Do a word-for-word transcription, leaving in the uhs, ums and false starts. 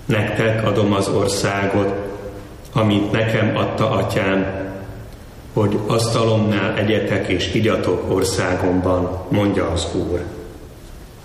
Nektek adom az országot, amit nekem adta atyám, hogy asztalomnál egyetek és igyatok országomban, mondja az Úr.